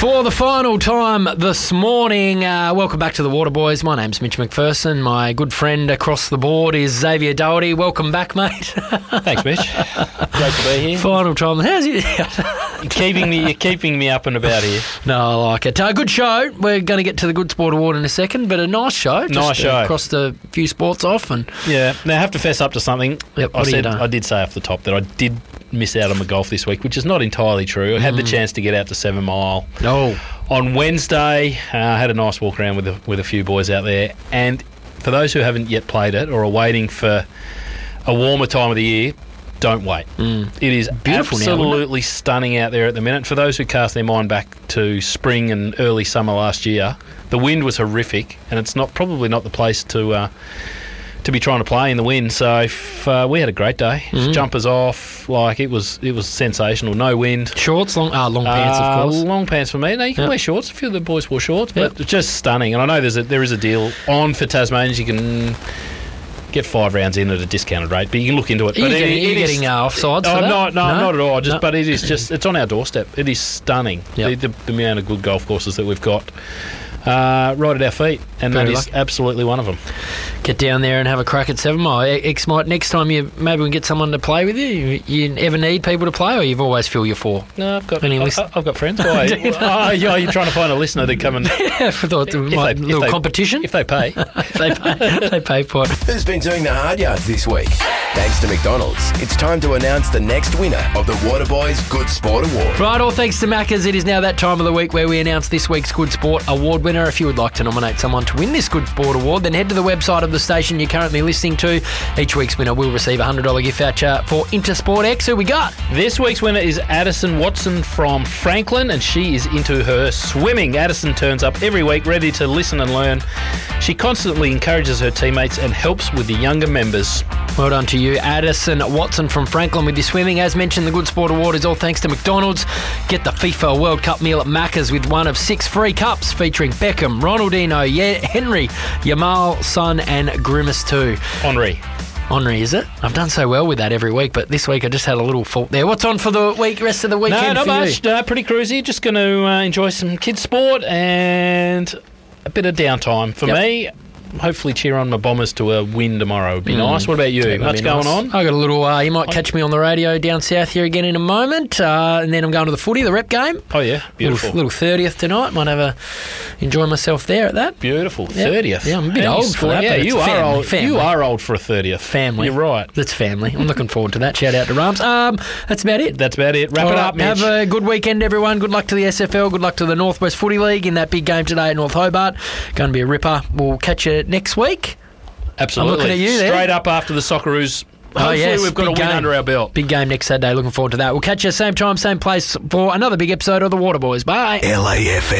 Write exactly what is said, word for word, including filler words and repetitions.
For the final time this morning, uh, welcome back to the Water Boys. My name's Mitch McPherson. My good friend across the board is Xavier Doherty. Welcome back, mate. Thanks, Mitch. Great to be here. Final time. How's it? You're keeping me, you're keeping me up and about here. No, I like it. Uh, good show. We're going to get to the Good Sport Award in a second, but a nice show. Just, nice show. Uh, crossed a few sports off. and Yeah. Now, I have to fess up to something. Yep, I what have you said done? I did say off the top that I did miss out on the golf this week, which is not entirely true. I had the chance to get out to Seven Mile Oh. on Wednesday. I uh, had a nice walk around with a, with a few boys out there. And for those who haven't yet played it or are waiting for a warmer time of the year, don't wait. Mm. It is Beautiful now, isn't it? absolutely stunning out there at the minute. For those who cast their mind back to spring and early summer last year, the wind was horrific, and it's not probably not the place to uh, to be trying to play in the wind. So if, uh, we had a great day. Mm. Jumpers off, like it was it was sensational. No wind. Shorts, long, ah, long pants, Uh, of course. Long pants for me. No, you can Yep. wear shorts. A few of the boys wore shorts, Yep. but it's just stunning. And I know there's a, there is a deal on for Tasmanians. You can get five rounds in at a discounted rate, but you can look into it. Are you But it- getting, it are you is- getting uh, offsides Oh, for that? not, no, not at all. Just, No? but it is just, it's on our doorstep. It is stunning. Yep. The, the, the amount of good golf courses that we've got uh, right at our feet, and Very that is lucky. absolutely one of them. Get down there and have a crack at Seven Mile. X might next time you maybe we can get someone to play with you. You, you ever need people to play, or you've always feel you're for? No, I've got, Any I, listen- I've got friends. Why? Do you? oh, yeah, you're trying to find a listener to come and I thought if my they- if little they- competition. if they pay. If they pay, they pay for it. Who's been doing the hard yards this week? Thanks to McDonald's, it's time to announce the next winner of the Waterboys Good Sport Award. Right, all thanks to Maccas, it is now that time of the week where we announce this week's Good Sport Award winner. If you would like to nominate someone to win this Good Sport Award, then head to the website of the station you're currently listening to. Each week's winner will receive a one hundred dollars gift voucher for Intersport X. Who we got? This week's winner is Addison Watson from Franklin, and she is into her swimming. Addison turns up every week ready to listen and learn. She constantly encourages her teammates and helps with the younger members. Well done to you, Addison Watson from Franklin, with your swimming. As mentioned, the Good Sport Award is all thanks to McDonald's. Get the FIFA World Cup meal at Macca's with one of six free cups featuring Beckham, Ronaldinho, Ye- Henry, Yamal, Son and Grimace too. Henri. Henry, is it? I've done so well with that every week, but this week I just had a little fault there. What's on for the week, rest of the weekend No, not for much. you? No, pretty cruisy. Just going to uh, enjoy some kids' sport and a bit of downtime for Yep. me. Hopefully cheer on my Bombers to a win tomorrow. Would be Mm. nice. What about you? That'd Much be going nice. on? I got a little, uh, you might catch me on the radio down south here again in a moment, uh, and then I'm going to the footy, the rep game. Oh, yeah. Beautiful. Little, little thirtieth tonight. Might have a enjoy myself there at that. Beautiful. Yep. thirtieth. Yeah, I'm a bit And you old for scored- that, Yeah, but it's you are family, old. family. You are old for a thirtieth. Family. You're right. That's family. I'm looking forward to that. Shout out to Rams. Um, that's about it. That's about it. Wrap All it right, up, Mitch. Have a good weekend, everyone. Good luck to the S F L. Good luck to the Northwest Footy League in that big game today at North Hobart. Going to be a ripper. We'll catch you next week. Absolutely. I'm looking at you there. Straight up after the Socceroos. Hopefully yes, we've got a big win game. under our belt. Big game next Saturday. Looking forward to that. We'll catch you same time, same place for another big episode of the Water Boys. Bye. L A F M.